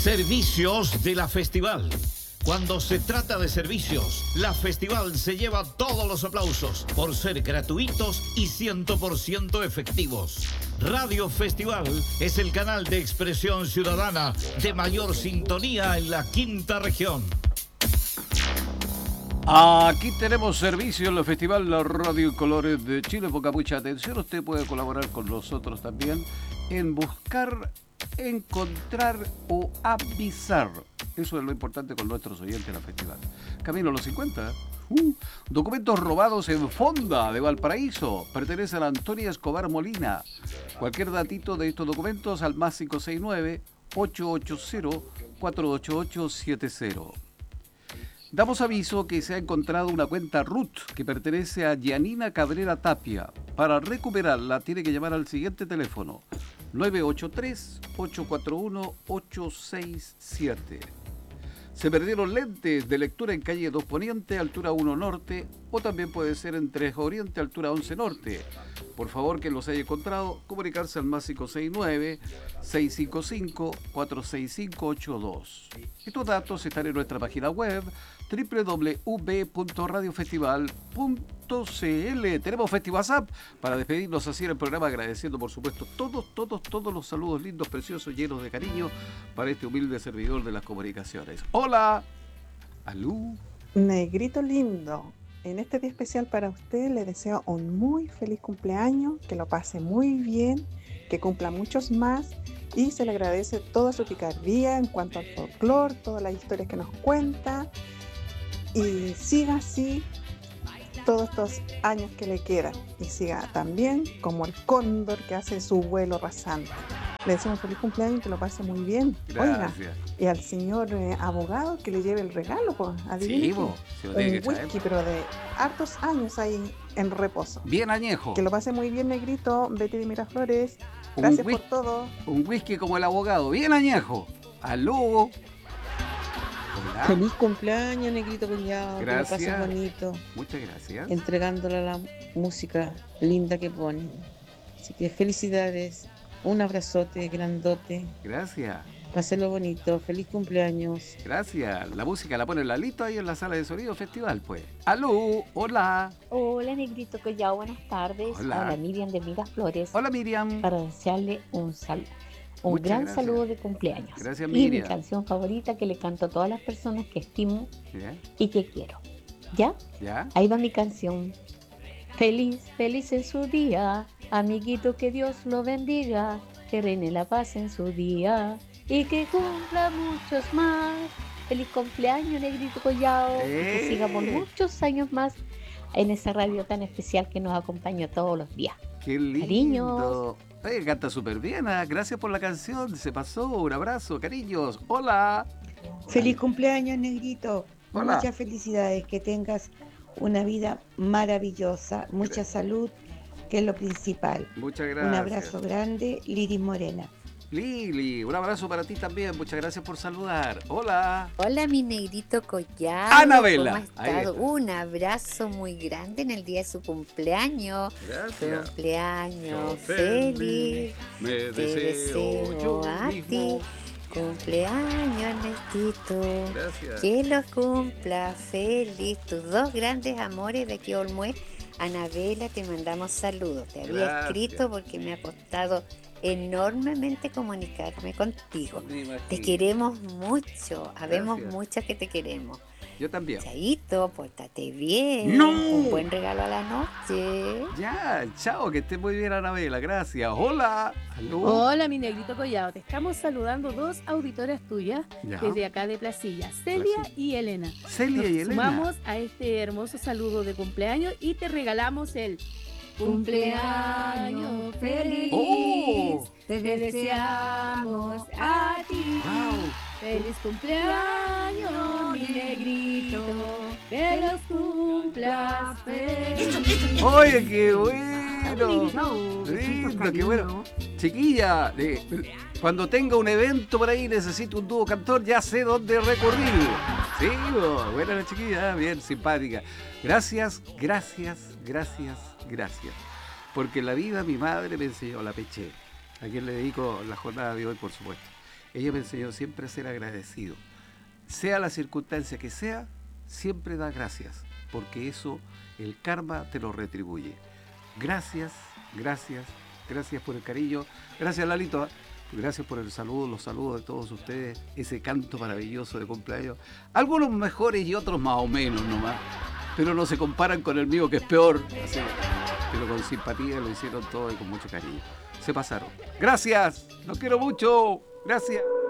Servicios de la Festival. Cuando se trata de servicios, la Festival se lleva todos los aplausos por ser gratuitos y 100% efectivos. Radio Festival es el canal de expresión ciudadana de mayor sintonía en la quinta región. Aquí tenemos servicio en el Festival La Radio Colores de Chile. Ponga mucha atención, usted puede colaborar con nosotros también en buscar, encontrar o avisar. Eso es lo importante con nuestros oyentes de la Festival. Camino a los 50. Documentos robados en Fonda de Valparaíso. Pertenece a la Antonia Escobar Molina. Cualquier datito de estos documentos al más 569-880-48870. Damos aviso que se ha encontrado una cuenta RUT que pertenece a Yanina Cabrera Tapia. Para recuperarla tiene que llamar al siguiente teléfono: 983-841-867. Se perdieron lentes de lectura en calle 2 Poniente, altura 1 Norte, o también puede ser en 3 Oriente, altura 11 Norte. Por favor, que los haya encontrado, comunicarse al más 569-655-46582. Estos datos están en nuestra página web www.radiofestival.cl. Tenemos FestiWhatsApp para despedirnos así en el programa, agradeciendo por supuesto todos los saludos lindos, preciosos, llenos de cariño para este humilde servidor de las comunicaciones. Hola, alú. Negrito lindo, en este día especial para usted le deseo un muy feliz cumpleaños, que lo pase muy bien, que cumpla muchos más y se le agradece toda su picardía en cuanto al folclore, todas las historias que nos cuenta, y siga así todos estos años que le quedan y siga también como el cóndor que hace su vuelo rasante. Le deseamos feliz cumpleaños y que lo pase muy bien. Gracias. Oiga, y al señor abogado que le lleve el regalo, pues, adivine, Sí, un whisky, pero de hartos años ahí en reposo. Bien añejo. Que lo pase muy bien, negrito. Betty de Miraflores. Gracias por todo. Un whisky como el abogado, bien añejo. Aló. Hola. Feliz cumpleaños, negrito cuñado. Gracias. Que lo pases bonito. Muchas gracias. Entregándole la música linda que ponen. Así que felicidades. Un abrazote grandote. Gracias. Pásenlo bonito. Feliz cumpleaños. Gracias. La música la pone Lalito ahí en la sala de sonido Festival, pues. Aló, hola. Hola, Negrito Collao, buenas tardes. Hola. Hola, Miriam de Miraflores. Hola, Miriam. Para desearle un Muchas gran gracias. saludo de cumpleaños. Gracias, Y Miriam. mi canción favorita que le canto a todas las personas que estimo ¿Ya? y que quiero. ¿Ya? ¿Ya? Ahí va mi canción. Feliz, feliz en su día, amiguito, que Dios lo bendiga, que reine la paz en su día y que cumpla muchos más. Feliz cumpleaños, Negrito Collao, y que siga por muchos años más en esa radio tan especial que nos acompaña todos los días. Qué lindo. Cariños. Oye, canta súper bien. Gracias por la canción. Se pasó. Un abrazo, cariños. Hola. Feliz cumpleaños, negrito. Hola. Muchas felicidades, que tengas una vida maravillosa, mucha salud, que es lo principal. Muchas gracias. Un abrazo grande, Liris Morena. Lili, un abrazo para ti también. Muchas gracias por saludar. Hola. Hola, mi negrito Collao. Anabela. ¿Cómo ha Ahí estado? está. Un abrazo muy grande en el día de su cumpleaños. Gracias. Cumpleaños Yo feliz. Me Te deseo yo a mismo. ti. Cumpleaños, Ernestito. Gracias. Que los cumpla feliz. Tus dos grandes amores de aquí a Olmué. Anabela, te mandamos saludos. Te había Gracias. escrito porque me ha costado enormemente comunicarme contigo. Me imagino. Te queremos mucho. Habemos Gracias. muchas que te queremos. Yo también. Chaito, pórtate bien. ¡No! Un buen regalo a la noche. Ya, chao, que esté muy bien, Anabela. Gracias. Hola. Aló. Hola, mi negrito Collao. Te estamos saludando dos auditoras tuyas Ya. desde acá de Placilla, Celia Placilla. y Elena. Celia Nos y Elena. sumamos a este hermoso saludo de cumpleaños y te regalamos el cumpleaños feliz. ¡Oh! Te deseamos a ti. Wow. Feliz cumpleaños, mi negrito. Que los cumplas feliz. Oye, qué bueno. Lindo, qué bueno. Chiquilla, cuando tenga un evento por ahí necesito un dúo cantor, ya sé dónde recurrir. Sí, buena la chiquilla, bien simpática. Gracias, gracias, gracias, gracias. Porque la vida mi madre me enseñó, la peché. A quien le dedico la jornada de hoy, por supuesto. ella me enseñó siempre a ser agradecido. Sea la circunstancia que sea, siempre da gracias, porque eso, el karma te lo retribuye. Gracias, gracias, gracias por el cariño. Gracias, Lalito. Gracias por el saludo, los saludos de todos ustedes, ese canto maravilloso de cumpleaños. Algunos mejores y otros más o menos nomás, pero no se comparan con el mío, que es peor. Así, pero con simpatía lo hicieron todo y con mucho cariño. Se pasaron. Gracias, los quiero mucho. Gracias.